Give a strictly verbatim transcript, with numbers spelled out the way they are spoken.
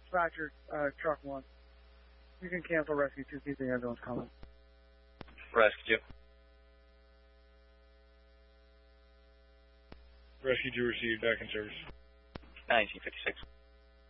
Roger, uh, truck one. You can cancel rescue two, keep the ambulance coming. Rescue. Rescue two received, back in service. nineteen fifty-six.